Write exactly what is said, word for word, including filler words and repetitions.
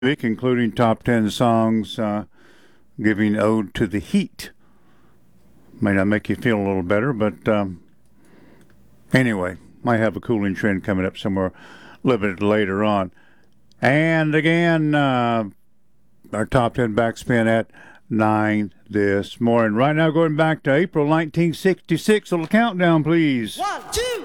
week, including top ten songs uh, giving ode to the heat. May not make you feel a little better, but um, anyway, might have a cooling trend coming up somewhere a little bit later on. And again, uh, our top ten backspin at nine this morning. Right now, going back to April nineteen sixty-six. A little countdown, please. One, two.